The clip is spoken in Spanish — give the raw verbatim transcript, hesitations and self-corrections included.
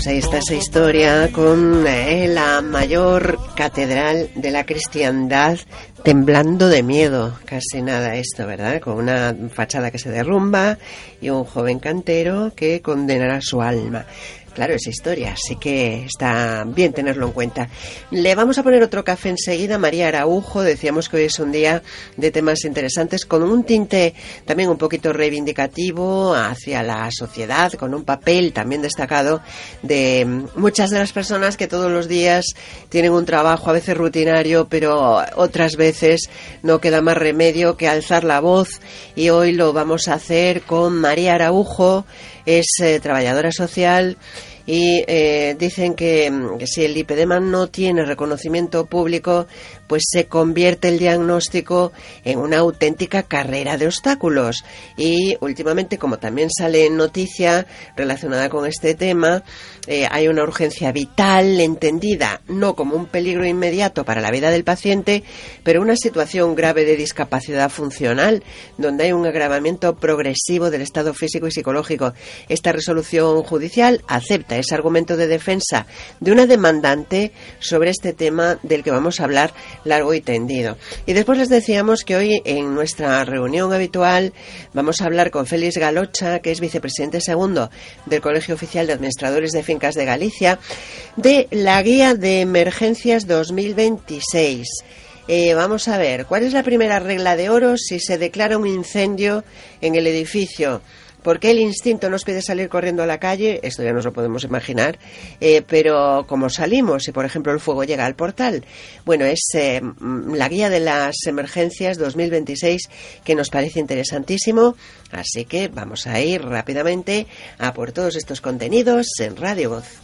pues ahí está esa historia con eh, la mayor catedral de la cristiandad temblando de miedo, casi nada esto, ¿verdad? Con una fachada que se derrumba y un joven cantero que condenará su alma. Claro, esa historia, así que está bien tenerlo en cuenta. Le vamos a poner otro café enseguida. María Araujo, decíamos que hoy es un día de temas interesantes, con un tinte también un poquito reivindicativo hacia la sociedad, con un papel también destacado de muchas de las personas que todos los días tienen un trabajo a veces rutinario, pero otras veces no queda más remedio que alzar la voz, y hoy lo vamos a hacer con María Araujo. Es eh, trabajadora social y eh, dicen que, que si el lipedema no tiene reconocimiento público, pues se convierte el diagnóstico en una auténtica carrera de obstáculos. Y últimamente, como también sale en noticia relacionada con este tema, eh, hay una urgencia vital entendida no como un peligro inmediato para la vida del paciente, pero una situación grave de discapacidad funcional, donde hay un agravamiento progresivo del estado físico y psicológico. Esta resolución judicial acepta ese argumento de defensa de una demandante sobre este tema del que vamos a hablar largo y tendido. Y después les decíamos que hoy en nuestra reunión habitual vamos a hablar con Félix Galocha, que es vicepresidente segundo del Colegio Oficial de Administradores de Fincas de Galicia, de la Guía de Emergencias dos mil veintiséis. Eh, vamos a ver, ¿cuál es la primera regla de oro si se declara un incendio en el edificio? ¿Por qué el instinto nos pide salir corriendo a la calle? Esto ya nos lo podemos imaginar. Eh, pero ¿cómo salimos si, por ejemplo, el fuego llega al portal? Bueno, es eh, la guía de las emergencias dos mil veintiséis, que nos parece interesantísimo. Así que vamos a ir rápidamente a por todos estos contenidos en Radio Voz.